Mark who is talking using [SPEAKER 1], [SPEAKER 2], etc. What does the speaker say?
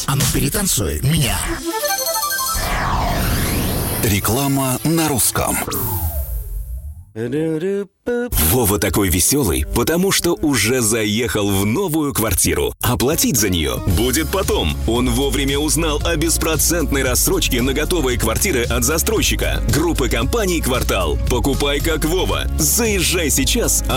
[SPEAKER 1] А ну перетанцуй меня.
[SPEAKER 2] Реклама на русском. Вова такой веселый, потому что уже заехал в новую квартиру. Оплатить за нее будет потом. Он вовремя узнал о беспроцентной рассрочке на готовые квартиры от застройщика. Группы компаний «Квартал». Покупай как Вова. Заезжай сейчас,